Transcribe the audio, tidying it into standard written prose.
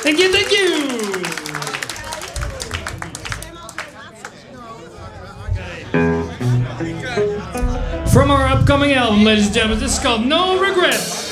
Thank you, thank you. From our upcoming album, ladies and gentlemen, this is called No Regrets.